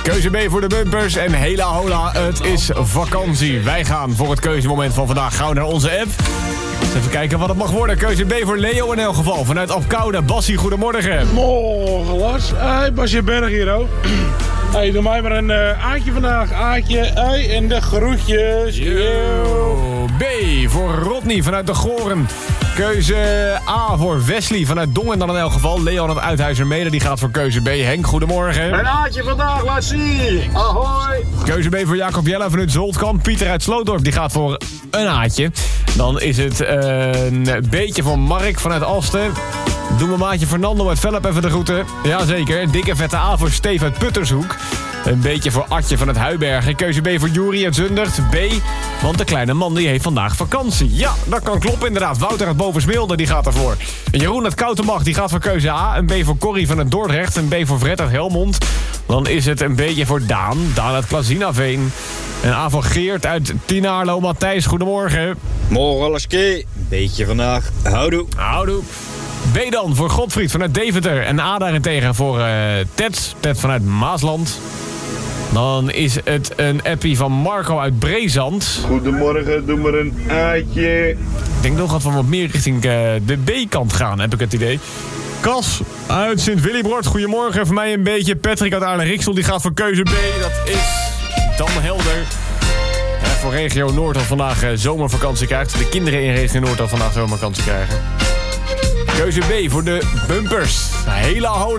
Keuze B voor de bumpers en hela hola, het is vakantie. Wij gaan voor het keuzemoment van vandaag gauw naar onze app. Even kijken wat het mag worden. Keuze B voor Leo in elk geval. Vanuit Apkoude. Bassie, goedemorgen. Morgen, Lars. Hey, Basje Berg hier, hoor. Hey, doe mij maar een aatje vandaag. Aatje, ei en de groetjes. Yo. B voor Rodney vanuit de Goren. Keuze A voor Wesley vanuit Dongen dan in elk geval. Leon uit Uithuizermede, die gaat voor keuze B. Henk, goedemorgen. Een aatje vandaag, laat zien. Ahoy. Keuze B voor Jacob Jella vanuit Zoltkamp. Pieter uit Slootdorp, die gaat voor een aatje. Dan is het een beetje voor Mark vanuit Alsten. Doen we maatje Fernando uit Velp even de groeten. Jazeker, dikke vette A voor Steve uit Puttershoek. Een beetje voor Atje van het Huibergen. Keuze B voor Juri uit Zundert. B, want de kleine man die heeft vandaag vakantie. Ja, dat kan kloppen inderdaad. Wouter uit Bovensmilde, die gaat ervoor. En Jeroen uit Koutenbach, die gaat voor keuze A. Een B voor Corrie van het Dordrecht. Een B voor Fred uit Helmond. Dan is het een beetje voor Daan. Daan uit Klazinaveen. Een A voor Geert uit Tienaarlo. Matthijs, goedemorgen. Morgen Laske. Beetje vandaag. Houdoe. Houdoe. B dan voor Godfried vanuit Deventer. En A daarentegen voor Ted. Ted vanuit Maasland. Dan is het een appie van Marco uit Brezand. Goedemorgen, doe maar een aatje. Ik denk nog dat we wat meer richting de B-kant gaan, heb ik het idee. Cas uit Sint-Willibrord, goedemorgen. Voor mij een beetje. Patrick uit Aarlen-Riksel, die gaat voor keuze B. Dat is dan helder. Ja, voor regio Noord al vandaag zomervakantie krijgt. De kinderen in regio Noord al vandaag zomervakantie krijgen. Keuze B voor de bumpers. Hela hola.